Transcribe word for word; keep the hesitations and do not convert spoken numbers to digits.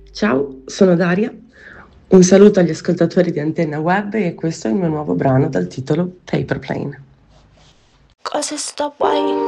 Ciao, sono Daria. Un saluto agli ascoltatori di Antenna Web e questo è il mio nuovo brano dal titolo Paper Plane. Cause it's the way